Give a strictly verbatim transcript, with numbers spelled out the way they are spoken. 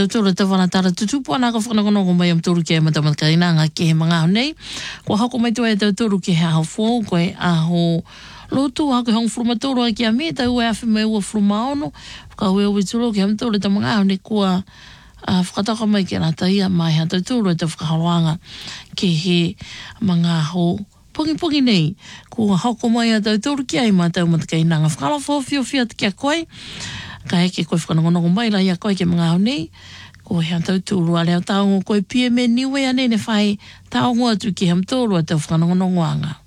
tautoro te wana tara tutupu ana ka whakanakono mai am turu ke mata mata inanga ke he mga nei. Ko hako mai toa e tautoro ke he aho fō, ko e aho lotu hako hong frumatoro ki a me tau e awhi mai ua frumaono. Ka ue ui turo ke ham toro te mga aho ne kua uh, whakataka mai ke rata ia mai ha tautoro e te whakaharoanga ke he mga aho pungi pungi nei. Ko hako mai a tautoro ki ai ma tau mata ka inanga. Whakala fōwhio fia te kia koe. Ka heke koe whakanongonongo mai la ia koe ke mga au nei. Ko hea tau tūru a leo taongo koe pie me niwe ane ne whai taongo atu ki ham tūru a tau whakanongonongo anga.